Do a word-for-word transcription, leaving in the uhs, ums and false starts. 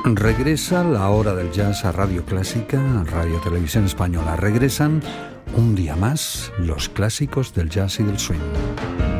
Regresa la hora del jazz a Radio Clásica, a Radio Televisión Española. Regresan un día más los clásicos del jazz y del swing.